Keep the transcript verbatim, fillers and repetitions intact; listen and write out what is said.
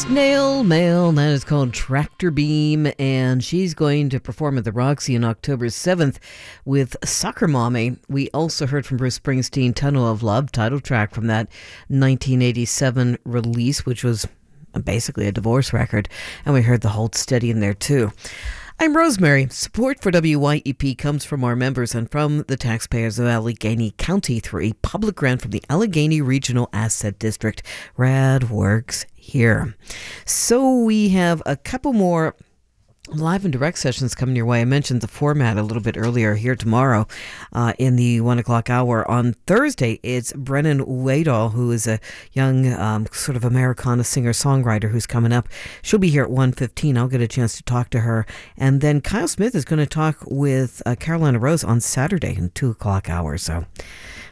Nail Mail, that is called Tractor Beam, and she's going to perform at the Roxy on October seventh with Soccer Mommy. We also heard from Bruce Springsteen, Tunnel of Love, title track from that nineteen eighty-seven release, which was basically a divorce record, and we heard the Hold Steady in there too. I'm Rosemary. Support for W Y E P comes from our members and from the taxpayers of Allegheny County through a public grant from the Allegheny Regional Asset District. Rad works here. So we have a couple more live and direct sessions coming your way. I mentioned the format a little bit earlier here tomorrow uh, in the one o'clock hour. On Thursday, it's Brennan Wadall, who is a young um, sort of Americana singer-songwriter who's coming up. She'll be here at one fifteen. I'll get a chance to talk to her. And then Kyle Smith is going to talk with uh, Carolina Rose on Saturday in two o'clock hour. So